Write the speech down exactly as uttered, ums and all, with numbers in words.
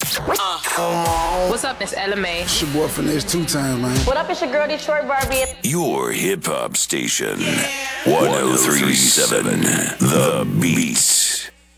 Uh. What's up, it's Ella May. It's your boy Finesse two times, man. What up, it's your girl Detroit Barbie. Your hip hop station, one oh three point seven, The Beats.